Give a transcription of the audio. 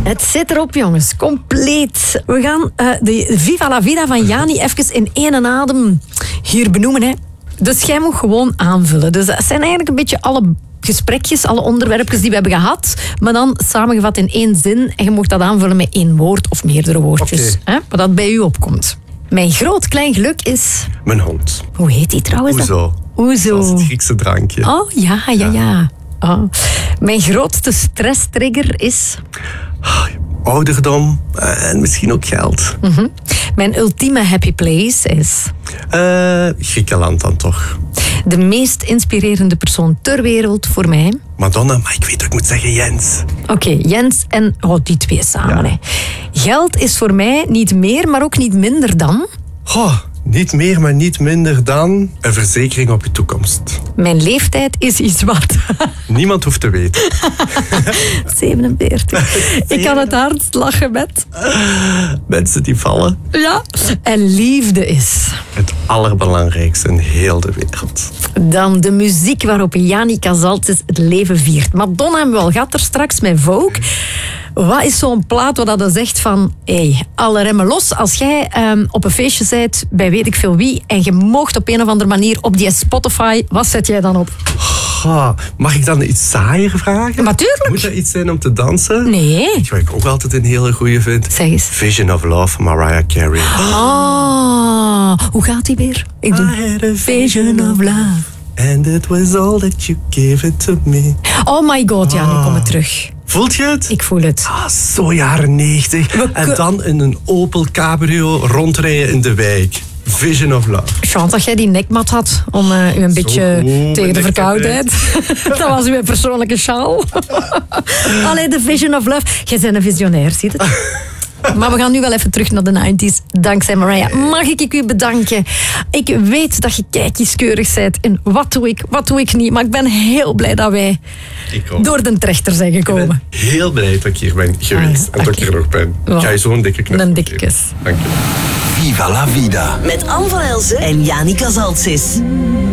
Het zit erop, jongens. Compleet. We gaan de Viva la Vida van Jani even in één adem hier benoemen. Hè. Dus jij moet gewoon aanvullen. Dus dat zijn eigenlijk een beetje alle gesprekjes, alle onderwerpjes die we hebben gehad, maar dan samengevat in één zin. En je mag dat aanvullen met één woord of meerdere woordjes. Okay. Hè, wat dat bij u opkomt. Mijn groot klein geluk is... Mijn hond. Hoe heet die trouwens? Ouzo. Ouzo. Dat is het Griekse drankje. Oh, ja. Oh. Mijn grootste stresstrigger is... Ouderdom en misschien ook geld. Mm-hmm. Mijn ultieme happy place is... Griekenland dan toch. De meest inspirerende persoon ter wereld voor mij. Madonna, maar ik weet wat ik moet zeggen, Jens. Oké, Jens en die twee samen. Ja. Hè. Geld is voor mij niet meer, maar ook niet minder dan... Niet meer, maar niet minder dan een verzekering op je toekomst. Mijn leeftijd is iets wat. Niemand hoeft te weten. 47. Ik kan het hardst lachen met... Mensen die vallen. Ja. En liefde is... Het allerbelangrijkste in heel de wereld. Dan de muziek waarop Jani Casaltzis het leven viert. Madonna hebben we al gehad er straks met Vogue. Wat is zo'n plaat waar dat zegt van... alle remmen los. Als jij op een feestje bent bij weet ik veel wie en je moogt op een of andere manier op die Spotify, wat zet jij dan op? Mag ik dan iets saaier vragen? Natuurlijk. Moet dat iets zijn om te dansen? Nee. Weet je wat ik ook altijd een hele goeie vind? Zeg eens. Vision of Love, Mariah Carey. Hoe gaat die weer? Ik doe I had a Vision of Love. And it was all that you gave it to me. Oh my god, Jani, kom het terug. Voelt je het? Ik voel het. Zo jaren 90. En dan in een Opel Cabrio rondrijden in de wijk. Vision of Love. Chance dat jij die nekmat had om u een beetje tegen de verkoudheid. Dat was uw persoonlijke sjaal. Allee, de Vision of Love. Jij bent een visionair, zie je het? Maar we gaan nu wel even terug naar de 90s. Dankzij Mariah. Mag ik u bedanken? Ik weet dat je kijkieskeurig bent in wat doe ik niet. Maar ik ben heel blij dat wij door de trechter zijn gekomen. Ik ben heel blij dat ik hier ben geweest. En dat ik er nog ben. Ik ga je zo'n dikke knuffel een dikke kus. Dank je. Viva la Vida. Met Anne van Elzen en Jani Casaltzis.